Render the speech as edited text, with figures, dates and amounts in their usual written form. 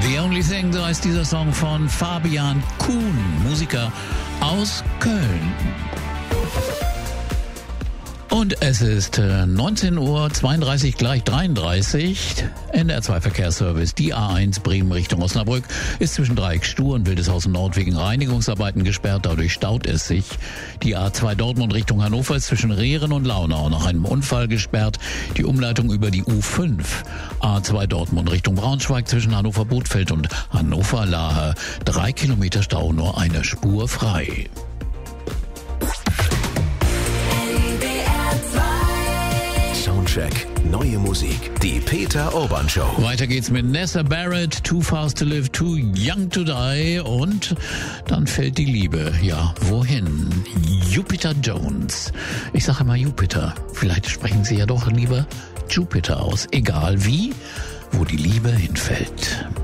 The Only Thing, so heißt dieser Song von Fabian Kuhn, Musiker aus Köln. Und es ist 19:32 Uhr, gleich 33. NDR2 Verkehrsservice. Die A1 Bremen Richtung Osnabrück ist zwischen Dreieck Stur und Wildeshausen Nord wegen Reinigungsarbeiten gesperrt. Dadurch staut es sich. Die A2 Dortmund Richtung Hannover ist zwischen Rehren und Launau nach einem Unfall gesperrt. Die Umleitung über die U5. A2 Dortmund Richtung Braunschweig zwischen Hannover Bothfeld und Hannover Lahe. 3 Kilometer Stau, nur eine Spur frei. Soundcheck. Neue Musik. Die Peter Urban Show. Weiter geht's mit Nessa Barrett, Too Fast to Live, Too Young to Die. Und dann fällt die Liebe. Ja, wohin? Jupiter Jones. Ich sage immer Jupiter. Vielleicht sprechen Sie ja doch lieber Jupiter aus. Egal wie, wo die Liebe hinfällt.